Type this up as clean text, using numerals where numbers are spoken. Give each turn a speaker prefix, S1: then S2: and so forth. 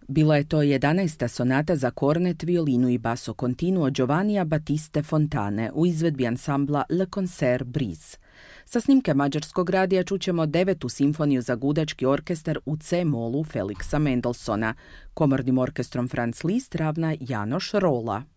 S1: Bila je to 11. sonata za kornet, violinu i basso continuo Giovannija Battiste Fontane u izvedbi ansambla Le Concert Brise. Sa snimke mađarskog radija čućemo 9. simfoniju za gudački orkestar u C-molu Felixa Mendelssohna. Komornim orkestrom Franz Liszt ravna Janoš Rola.